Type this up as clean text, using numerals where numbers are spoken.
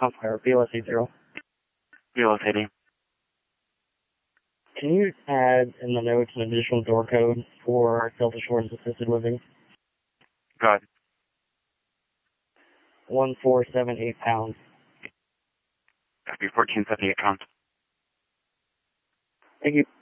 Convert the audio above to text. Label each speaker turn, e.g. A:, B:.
A: Compire, BLS80.
B: BLS80.
A: Can you add in the notes an additional door code for self-assurance assisted living?
B: Go ahead.
A: 1478 pounds.
B: That'd be 1478 pounds.
A: Thank you.